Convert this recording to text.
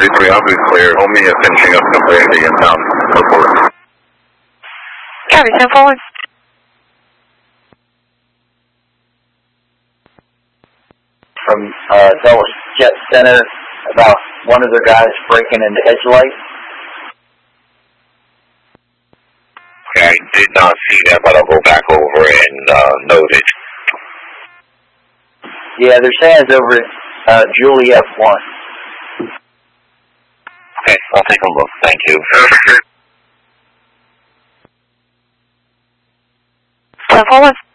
33, I'll be clear. Homie is finishing up the brandy in town. Go for it. Copy, 10-4. From Dulles Jet Center about one of their guys breaking into headlights. Okay, I did not see that, but I'll go back over and note it. Yeah, they're saying it's over at Juliet 1. Okay, I'll take a look. Thank you. Okay. 10-4.